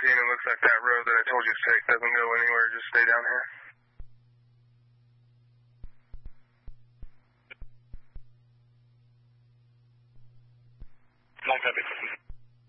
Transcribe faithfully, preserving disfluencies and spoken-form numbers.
seventeen, it looks like that road that I told you to take doesn't go anywhere. Just stay down here.